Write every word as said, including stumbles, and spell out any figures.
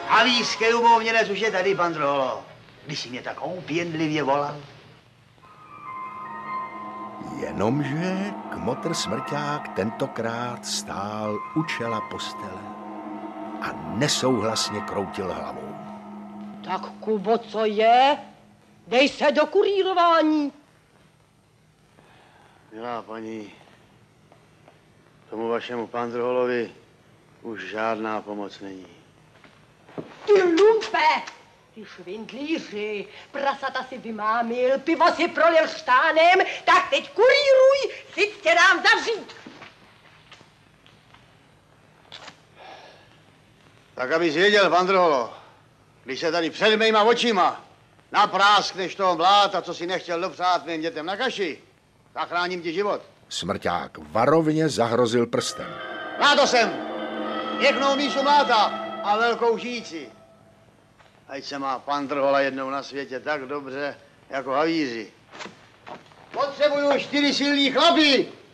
Havířský umovněnec už je tady, pan Drholo. Když jsi mě tak opěnlivě volal. Jenomže kmotr Smrťák tentokrát stál u čela postele a nesouhlasně kroutil hlavou. Tak, Kubo, co je? Dej se do kurýrování. Milá paní, tomu vašemu pan Drholovi už žádná pomoc není. Ty lumpe! Ty švindlíři, prasata si vymámil, pivo si prolil štánem, tak teď kurýruj, si tě dám zavřít. Tak abys věděl, pan Drholo, když se tady před mýma očima napráskneš toho bláta, co si nechtěl dopřát mým dětem na kaši, zachráním ti život. Smrťák varovně zahrozil prstem. Na to jsem! Pěknou míšu mláta a velkou žíci. Ať se má pan Drhola jednou na světě tak dobře, jako havíři. Potřebuju čtyři silný chlapy,